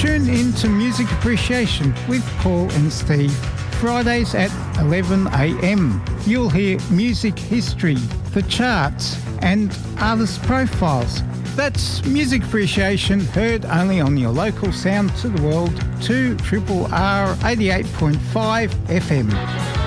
Tune in to Music Appreciation with Paul and Steve, Fridays at 11 a.m. You'll hear music history, the charts, and artist profiles. That's Music Appreciation, heard only on your local Sound to the World 2 Triple R 88.5 FM.